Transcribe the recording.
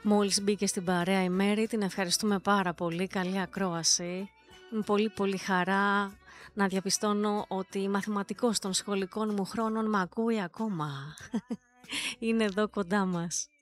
Μόλις μπήκε στην παρέα η Μέρη, την ευχαριστούμε πάρα πολύ, καλή ακρόαση. Με πολύ πολύ χαρά να διαπιστώνω ότι η μαθηματικός των σχολικών μου χρόνων μ' ακούει ακόμα. Είναι εδώ κοντά μας.